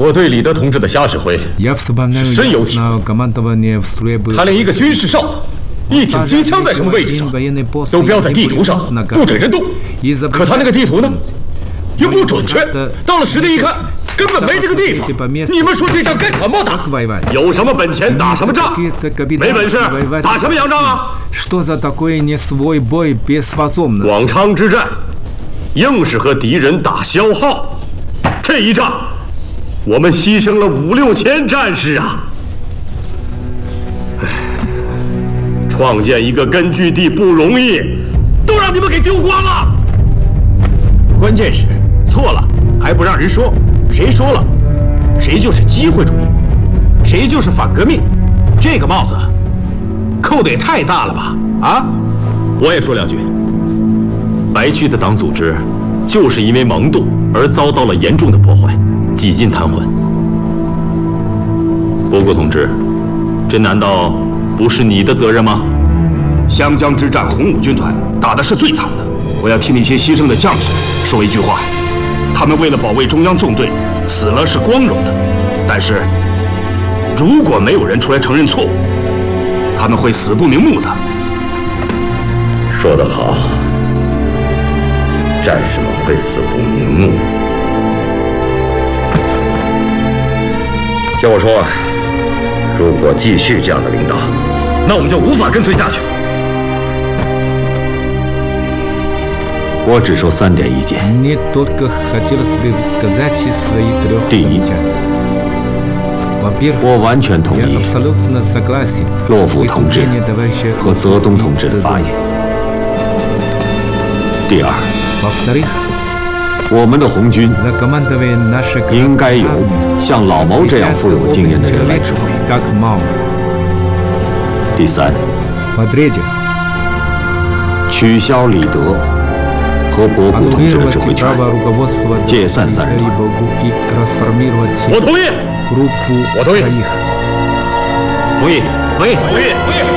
我对李德同志的瞎指挥是深有体会。他连一个军事哨、一挺机枪在什么位置上都标在地图上，不准人动。可他那个地图呢，又不准确。到了实地一看，根本没这个地方。你们说这仗该怎么打？ 有什么本钱打什么仗，没本事打什么洋仗啊？广昌之战，硬是和敌人打消耗。这一仗，我们牺牲了5、6千战士啊！创建一个根据地不容易，都让你们给丢光了。 关键是错了还不让人说，谁说了，谁就是机会主义，谁就是反革命。这个帽子扣得也太大了吧？啊！ 我也说2句。白区的党组织就是因为盲动而遭到了严重的破坏，几近瘫痪。波国同志，这难道不是你的责任吗？ 湘江之战，红五军团打的是最惨的。我要替那些牺牲的将士说一句话：他们为了保卫中央纵队，死了是光荣的。但是，如果没有人出来承认错误，他们会死不瞑目的。 说得好，战士们会死不瞑目。叫我说，如果继续这样的领导，那我们就无法跟随下去了。 我只说3点意见。第一，我完全同意洛甫同志和泽东同志的发言。第二，我们的红军应该由像老毛这样富有经验的人来指挥。第三，取消李德和博古同志的指挥权，解散3人团。 我同意。 我同意。 同意。 同意。同意。